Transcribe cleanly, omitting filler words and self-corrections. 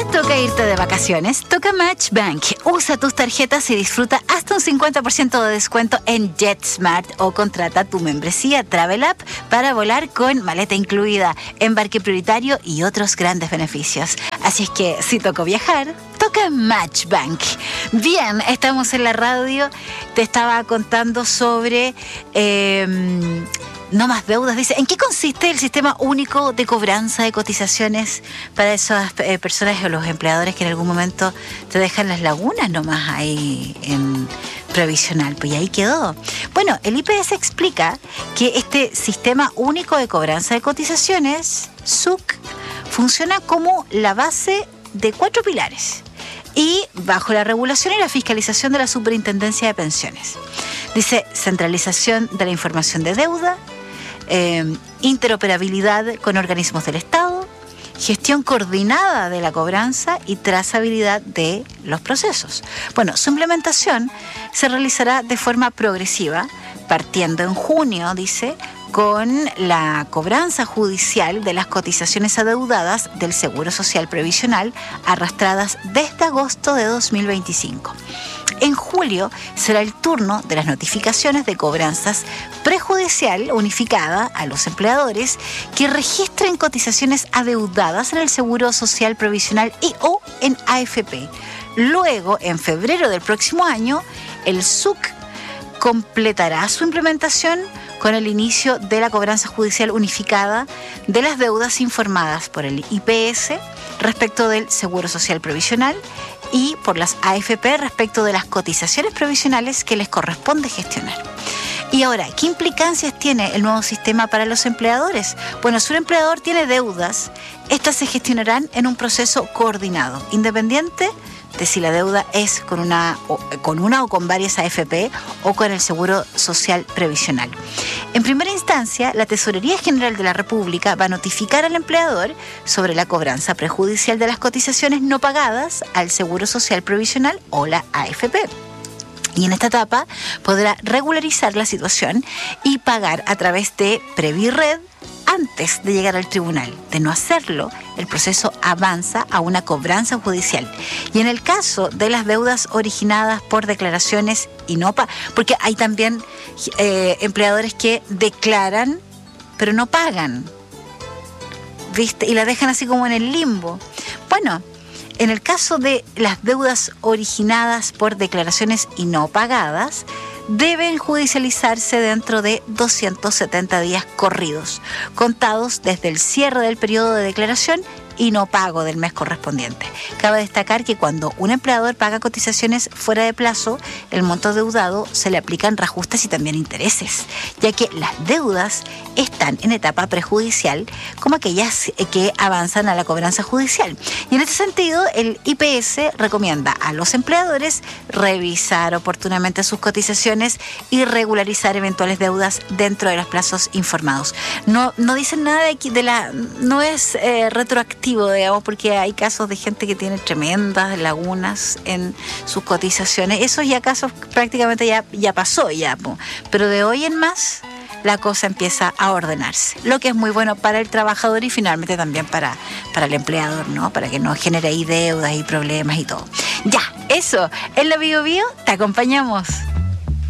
toca irte de vacaciones, toca Match Bank. Usa tus tarjetas y disfruta hasta un 50% de descuento en JetSmart o contrata tu membresía Travel App para volar con maleta incluida, embarque prioritario y otros grandes beneficios. Así es que si tocó viajar, toca Match Bank. Bien, estamos en la radio. Te estaba contando sobre... no más deudas, dice. ¿En qué consiste el sistema único de cobranza de cotizaciones para esas personas o los empleadores que en algún momento te dejan las lagunas nomás ahí en previsional? Pues y ahí quedó. Bueno, el IPS explica que este sistema único de cobranza de cotizaciones, SUC, funciona como la base de 4 pilares y bajo la regulación y la fiscalización de la Superintendencia de Pensiones. Dice centralización de la información de deuda, interoperabilidad con organismos del Estado, gestión coordinada de la cobranza y trazabilidad de los procesos. Bueno, su implementación se realizará de forma progresiva, partiendo en junio, dice, con la cobranza judicial de las cotizaciones adeudadas del Seguro Social Previsional arrastradas desde agosto de 2025. En julio será el turno de las notificaciones de cobranzas prejudicial unificada a los empleadores que registren cotizaciones adeudadas en el Seguro Social Previsional y o en AFP. Luego, en febrero del próximo año, el SUC completará su implementación con el inicio de la cobranza judicial unificada de las deudas informadas por el IPS respecto del Seguro Social Previsional y por las AFP respecto de las cotizaciones previsionales que les corresponde gestionar. Y ahora, ¿qué implicancias tiene el nuevo sistema para los empleadores? Bueno, si un empleador tiene deudas, estas se gestionarán en un proceso coordinado, independiente de si la deuda es con una o con varias AFP o con el Seguro Social Previsional. En primera instancia, la Tesorería General de la República va a notificar al empleador sobre la cobranza prejudicial de las cotizaciones no pagadas al Seguro Social Previsional o la AFP. Y en esta etapa podrá regularizar la situación y pagar a través de Previred antes de llegar al tribunal. De no hacerlo, el proceso avanza a una cobranza judicial. Y en el caso de las deudas originadas por declaraciones y no porque hay también empleadores que declaran pero no pagan, ¿viste? Y la dejan así como en el limbo. Bueno, en el caso de las deudas originadas por declaraciones y no pagadas, deben judicializarse dentro de 270 días corridos, contados desde el cierre del periodo de declaración y no pago del mes correspondiente. Cabe destacar que cuando un empleador paga cotizaciones fuera de plazo, el monto deudado se le aplican reajustes y también intereses, ya que las deudas están en etapa prejudicial como aquellas que avanzan a la cobranza judicial. Y en este sentido, el IPS recomienda a los empleadores revisar oportunamente sus cotizaciones y regularizar eventuales deudas dentro de los plazos informados. No dicen nada no es retroactivo, digamos, porque hay casos de gente que tiene tremendas lagunas en sus cotizaciones. Esos ya casos prácticamente ya pasó, pero de hoy en más la cosa empieza a ordenarse, lo que es muy bueno para el trabajador y finalmente también para el empleador, ¿no? Para que no genere ahí deudas y problemas y todo. Ya, eso, en la Bio Bio te acompañamos.